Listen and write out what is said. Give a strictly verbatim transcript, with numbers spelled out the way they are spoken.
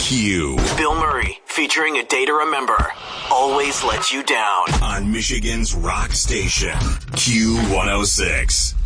Q. Bill Murray, featuring A Day to Remember, Always Let You Down. On Michigan's rock station, Q one oh six.